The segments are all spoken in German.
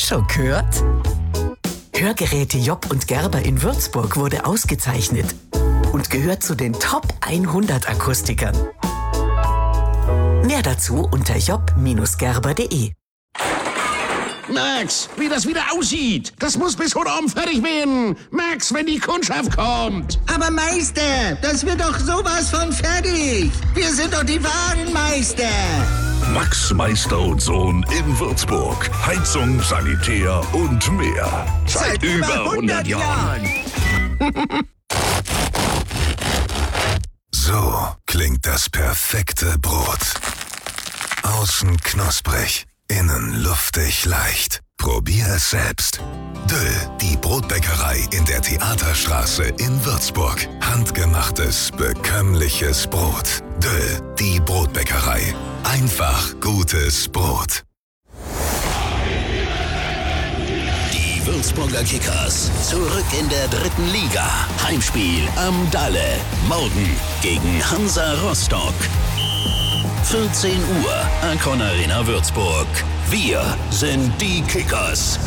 Schon gehört? Hörgeräte Job und Gerber in Würzburg wurde ausgezeichnet und gehört zu den Top 100 Akustikern. Mehr dazu unter job-gerber.de. Max, wie das wieder aussieht. Das muss bis heute Abend fertig werden. Max, wenn die Kundschaft kommt. Aber Meister, das wird doch sowas von fertig. Wir sind doch die wahren Meister. Max Meister und Sohn in Würzburg. Heizung, Sanitär und mehr. Seit über 100 Jahren. So klingt das perfekte Brot. Außen knusprig, innen luftig leicht. Probier es selbst. Döll, die Brotbäckerei in der Theaterstraße in Würzburg. Handgemachtes, bekömmliches Brot. Döll, die Brotbäckerei. Einfach gutes Brot. Die Würzburger Kickers zurück in der 3. Liga. Heimspiel am Dalle. Morgen gegen Hansa Rostock. 14 Uhr, Akron Arena Würzburg. Wir sind die Kickers.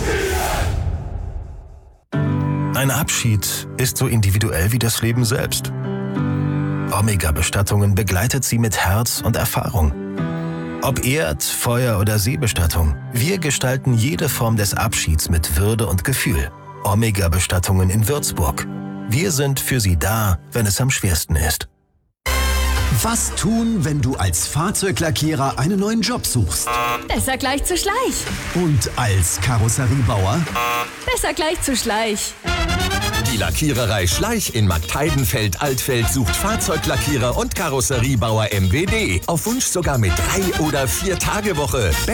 Ein Abschied ist so individuell wie das Leben selbst. Omega Bestattungen begleitet Sie mit Herz und Erfahrung. Ob Erd-, Feuer- oder Seebestattung, wir gestalten jede Form des Abschieds mit Würde und Gefühl. Omega Bestattungen in Würzburg. Wir sind für Sie da, wenn es am schwersten ist. Was tun, wenn du als Fahrzeuglackierer einen neuen Job suchst? Besser gleich zu Schleich. Und als Karosseriebauer? Besser gleich zu Schleich. Die Lackiererei Schleich in Marktheidenfeld-Altfeld sucht Fahrzeuglackierer und Karosseriebauer MWD. Auf Wunsch sogar mit 3- oder 4-Tage-Woche.